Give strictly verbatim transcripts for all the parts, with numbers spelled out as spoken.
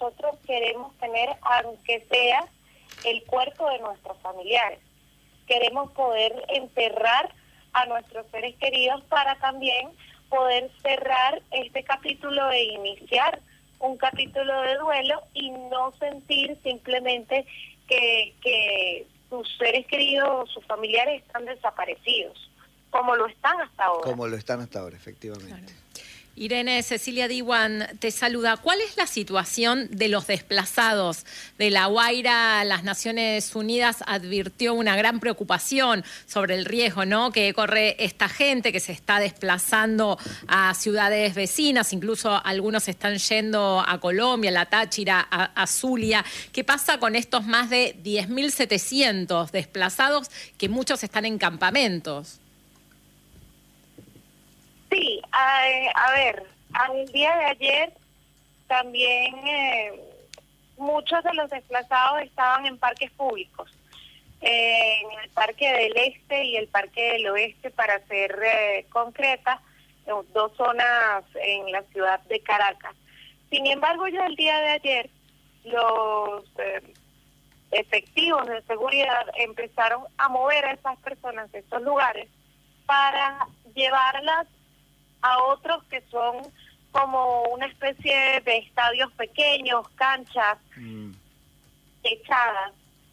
nosotros queremos tener, aunque sea el cuerpo de nuestros familiares. Queremos poder enterrar a nuestros seres queridos para también poder cerrar este capítulo e iniciar un capítulo de duelo y no sentir simplemente que, que sus seres queridos o sus familiares están desaparecidos, como lo están hasta ahora. Como lo están hasta ahora, efectivamente. Claro. Irene, Cecilia Diwan te saluda. ¿Cuál es la situación de los desplazados de La Guaira? Las Naciones Unidas advirtió una gran preocupación sobre el riesgo, ¿no?, que corre esta gente que se está desplazando a ciudades vecinas, incluso algunos están yendo a Colombia, a La Táchira, a, a Zulia. ¿Qué pasa con estos más de diez mil setecientos desplazados, que muchos están en campamentos? Sí, a, a ver, al día de ayer también eh, muchos de los desplazados estaban en parques públicos, eh, en el Parque del Este y el Parque del Oeste, para ser eh, concreta, dos zonas en la ciudad de Caracas. Sin embargo, ya el día de ayer los eh, efectivos de seguridad empezaron a mover a esas personas de estos lugares para llevarlas a otros que son como una especie de estadios pequeños, canchas mm. echadas.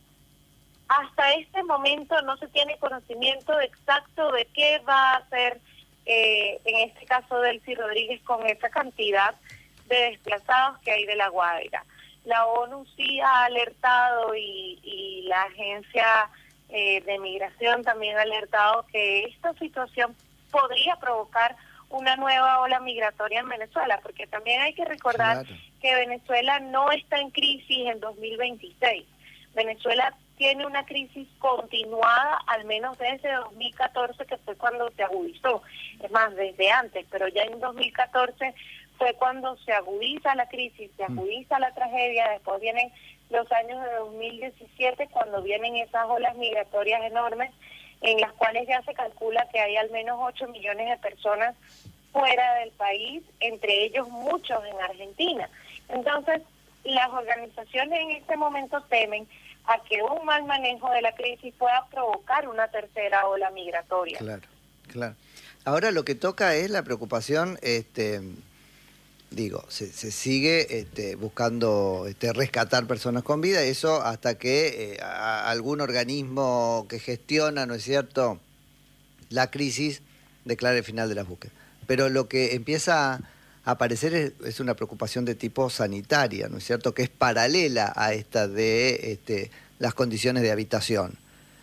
Hasta este momento no se tiene conocimiento exacto de qué va a hacer, eh, en este caso, Delcy Rodríguez, con esa cantidad de desplazados que hay de La Guaira. La ONU sí ha alertado y, y la Agencia eh, de Migración también ha alertado que esta situación podría provocar una nueva ola migratoria en Venezuela, porque también hay que recordar claro. que Venezuela no está en crisis en dos mil veintiséis. Venezuela tiene una crisis continuada, al menos desde dos mil catorce, que fue cuando se agudizó. Es más, desde antes, pero ya en dos mil catorce fue cuando se agudiza la crisis, se agudiza la tragedia. Después vienen los años de dos mil diecisiete, cuando vienen esas olas migratorias enormes, en las cuales ya se calcula que hay al menos ocho millones de personas fuera del país, entre ellos muchos en Argentina. Entonces, las organizaciones en este momento temen a que un mal manejo de la crisis pueda provocar una tercera ola migratoria. Claro, claro. Ahora lo que toca es la preocupación, este, digo, se, se sigue este, buscando este, rescatar personas con vida, eso hasta que eh, a, algún organismo que gestiona, ¿no es cierto?, la crisis declare el final de las búsquedas. Pero lo que empieza a aparecer es, es una preocupación de tipo sanitaria, ¿no es cierto?, que es paralela a esta de este, las condiciones de habitación.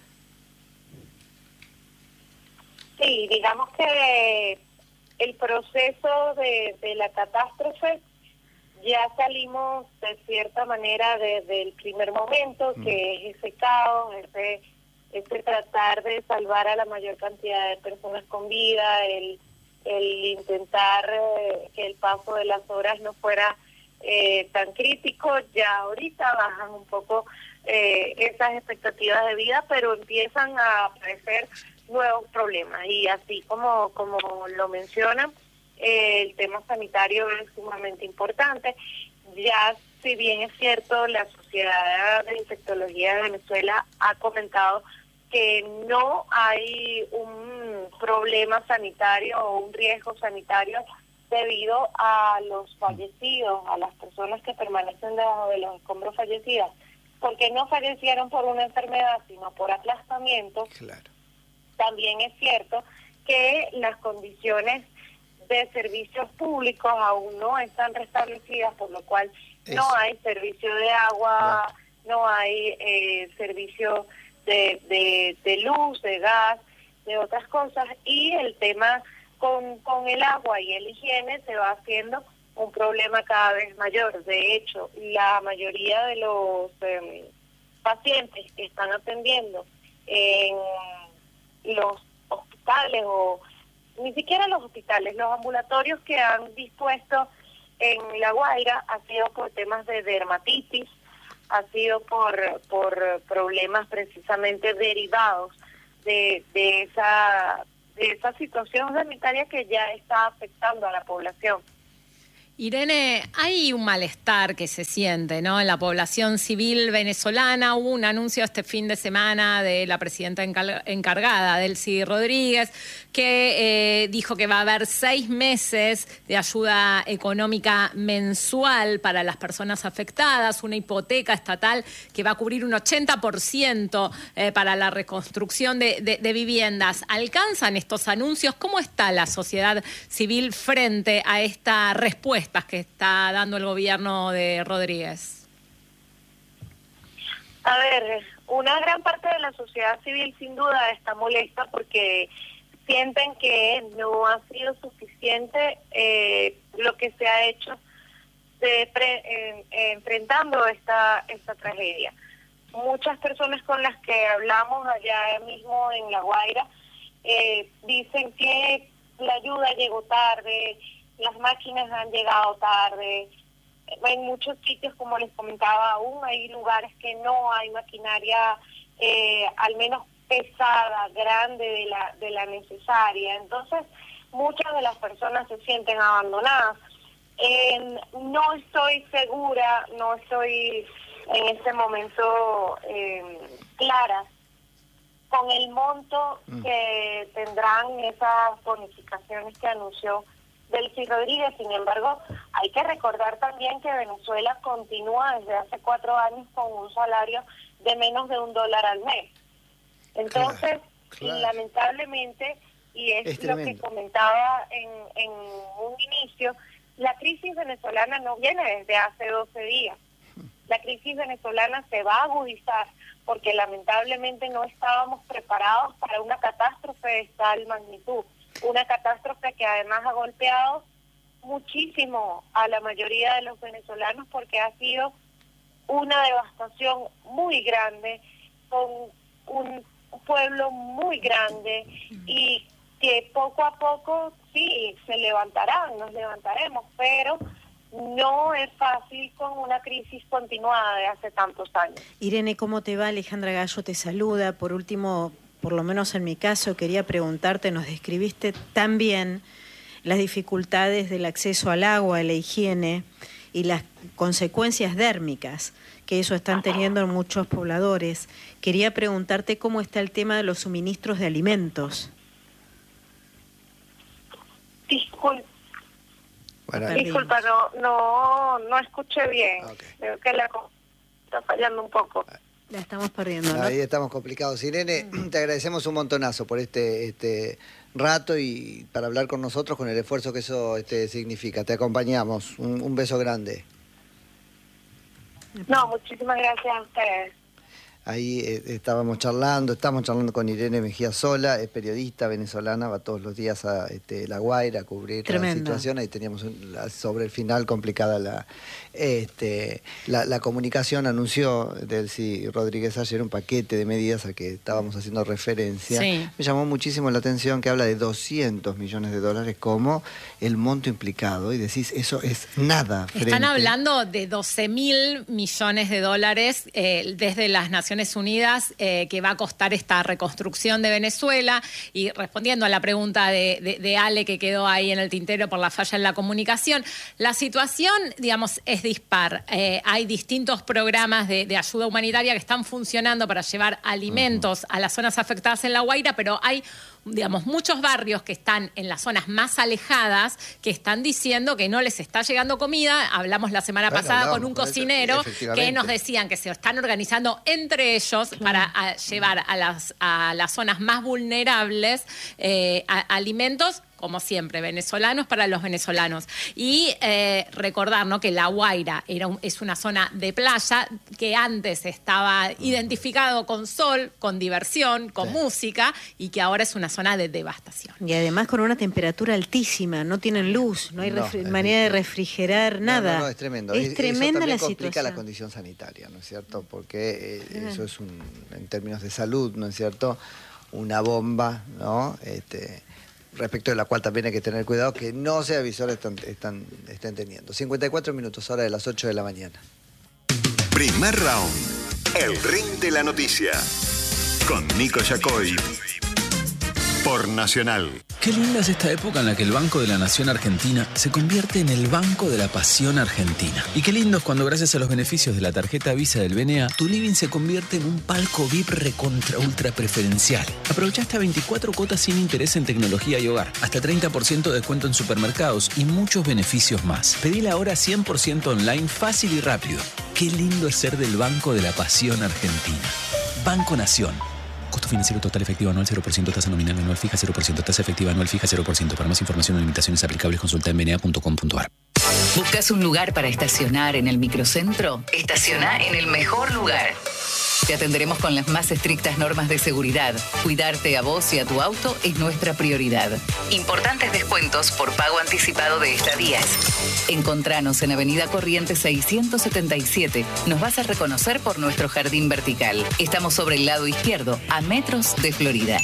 Sí, digamos que el proceso de, de la catástrofe, ya salimos de cierta manera desde el primer momento, mm. que es ese caos, ese, ese tratar de salvar a la mayor cantidad de personas con vida, el, el intentar eh, que el paso de las horas no fuera eh, tan crítico. Ya ahorita bajan un poco eh, esas expectativas de vida, pero empiezan a aparecer nuevos problemas, y así como como lo mencionan, eh, el tema sanitario es sumamente importante. Ya, si bien es cierto, la Sociedad de Infectología de Venezuela ha comentado que no hay un problema sanitario o un riesgo sanitario debido a los fallecidos, a las personas que permanecen debajo de los escombros fallecidas, porque no fallecieron por una enfermedad, sino por aplastamiento. Claro. También es cierto que las condiciones de servicios públicos aún no están restablecidas, por lo cual Eso. no hay servicio de agua, no, no hay eh, servicio de, de, de luz, de gas, de otras cosas, y el tema con, con el agua y el higiene se va haciendo un problema cada vez mayor. De hecho, la mayoría de los eh, pacientes que están atendiendo en los hospitales, o ni siquiera los hospitales, los ambulatorios que han dispuesto en La Guaira, ha sido por temas de dermatitis, ha sido por por problemas precisamente derivados de, de esa de esa situación sanitaria que ya está afectando a la población. Irene, hay un malestar que se siente, ¿no?, en la población civil venezolana. Hubo un anuncio este fin de semana de la presidenta encargada, Delcy Rodríguez, que eh, dijo que va a haber seis meses de ayuda económica mensual para las personas afectadas, una hipoteca estatal que va a cubrir un ochenta por ciento eh, para la reconstrucción de, de, de viviendas. ¿Alcanzan estos anuncios? ¿Cómo está la sociedad civil frente a esta respuesta que está dando el gobierno de Rodríguez? A ver, una gran parte de la sociedad civil sin duda está molesta porque sienten que no ha sido suficiente eh, lo que se ha hecho de pre, eh, eh, enfrentando esta, esta tragedia. Muchas personas con las que hablamos allá mismo en La Guaira eh, dicen que la ayuda llegó tarde, las máquinas han llegado tarde. En muchos sitios, como les comentaba, aún hay lugares que no hay maquinaria, eh, al menos pesada, grande de la de la necesaria. Entonces, muchas de las personas se sienten abandonadas. Eh, no estoy segura, no estoy en este momento eh, clara con el monto mm. que tendrán esas bonificaciones que anunció Delcy Rodríguez. Sin embargo, hay que recordar también que Venezuela continúa desde hace cuatro años con un salario de menos de un dólar al mes. Entonces, claro, claro. lamentablemente, y es, es lo que comentaba en, en un inicio, la crisis venezolana no viene desde hace doce días. La crisis venezolana se va a agudizar porque lamentablemente no estábamos preparados para una catástrofe de tal magnitud. Una catástrofe que además ha golpeado muchísimo a la mayoría de los venezolanos porque ha sido una devastación muy grande, con un pueblo muy grande y que poco a poco sí se levantarán, nos levantaremos, pero no es fácil con una crisis continuada de hace tantos años. Irene, ¿cómo te va? Alejandra Gallo te saluda. Por último, por lo menos en mi caso, quería preguntarte, nos describiste tan bien las dificultades del acceso al agua, a la higiene y las consecuencias dérmicas que eso están teniendo en muchos pobladores. Quería preguntarte cómo está el tema de los suministros de alimentos. Disculpa, bueno, Disculpa no, no, no escuché bien. Okay. Creo que la está fallando un poco. La estamos perdiendo, ¿no? Ahí estamos complicados. Irene, te agradecemos un montonazo por este este rato y para hablar con nosotros, con el esfuerzo que eso este, significa. Te acompañamos. Un, un beso grande. No, muchísimas gracias a ustedes. Ahí eh, estábamos charlando, estamos charlando con Irene Mejía Sola, es periodista venezolana, va todos los días a este, La Guaira a cubrir Tremendo. la situación. Ahí teníamos un, la, sobre el final complicada la, este, la, la comunicación. Anunció Delcy Rodríguez ayer un paquete de medidas a que estábamos haciendo referencia. Sí. Me llamó muchísimo la atención que habla de doscientos millones de dólares como el monto implicado y decís, eso es nada. Frente... Están hablando de doce mil millones de dólares eh, desde las Naciones Unidas eh, que va a costar esta reconstrucción de Venezuela. Y respondiendo a la pregunta de, de, de Ale que quedó ahí en el tintero por la falla en la comunicación, la situación, digamos, es dispar. Eh, hay distintos programas de, de ayuda humanitaria que están funcionando para llevar alimentos uh-huh. a las zonas afectadas en La Guaira, pero hay digamos, muchos barrios que están en las zonas más alejadas que están diciendo que no les está llegando comida. Hablamos la semana bueno, pasada con un con cocinero eso, que nos decían que se están organizando entre ellos claro. para a, llevar a las, a las zonas más vulnerables eh, a, alimentos, como siempre, venezolanos para los venezolanos. Y eh, recordar, ¿no?, que La Guaira era un, es una zona de playa que antes estaba identificado con sol, con diversión, con sí. música, y que ahora es una zona de devastación. Y además con una temperatura altísima, no tienen luz, no hay no, manera de refrigerar nada. No, no, no, es tremendo. Es, es tremenda la situación. Complica la condición sanitaria, ¿no es cierto? Porque eh, eso es, un, en términos de salud, ¿no es cierto?, una bomba, ¿no?, este... respecto de la cual también hay que tener cuidado que no sea visor están, están, estén teniendo. cincuenta y cuatro minutos, hora de las ocho de la mañana. Primer round, el ring de la noticia. Con Nico Yacoy. por Nacional. Qué linda es esta época en la que el Banco de la Nación Argentina se convierte en el Banco de la Pasión Argentina. Y qué lindo es cuando, gracias a los beneficios de la tarjeta Visa del B N A, tu living se convierte en un palco V I P recontra ultra preferencial. Aprovecha hasta veinticuatro cuotas sin interés en tecnología y hogar, hasta treinta por ciento de descuento en supermercados y muchos beneficios más. Pedila ahora cien por ciento online, fácil y rápido. Qué lindo es ser del Banco de la Pasión Argentina. Banco Nación. Costo financiero total efectivo anual cero por ciento, tasa nominal anual fija cero por ciento, tasa efectiva anual fija cero por ciento. Para más información o limitaciones aplicables, consulta en b n a punto com punto a r. ¿Buscas un lugar para estacionar en el microcentro? Estaciona en el mejor lugar. Te atenderemos con las más estrictas normas de seguridad. Cuidarte a vos y a tu auto es nuestra prioridad. Importantes descuentos por pago anticipado de estadías. Encontranos en Avenida Corrientes seiscientos setenta y siete. Nos vas a reconocer por nuestro jardín vertical. Estamos sobre el lado izquierdo, a metros de Florida.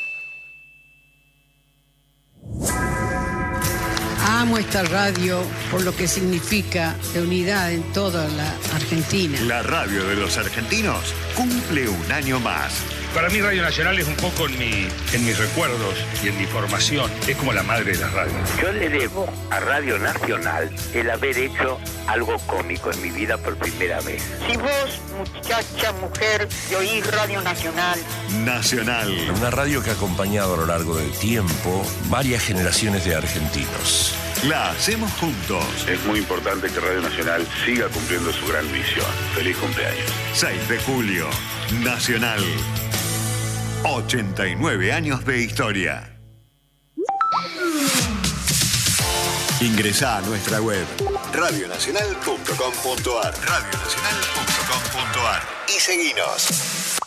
Amo esta radio por lo que significa de unidad en toda la Argentina. La radio de los argentinos cumple un año más. Para mí Radio Nacional es un poco en, mi, en mis recuerdos y en mi formación. Es como la madre de las radios. Yo le debo a Radio Nacional el haber hecho algo cómico en mi vida por primera vez. Si vos, muchacha, mujer, te oís Radio Nacional. Nacional. Una radio que ha acompañado a lo largo del tiempo varias generaciones de argentinos. La hacemos juntos. Es muy importante que Radio Nacional siga cumpliendo su gran misión. Feliz cumpleaños. seis de julio. Nacional. ochenta y nueve años de historia. Ingresá a nuestra web radio nacional punto com punto a r radio nacional punto com punto a r y seguinos.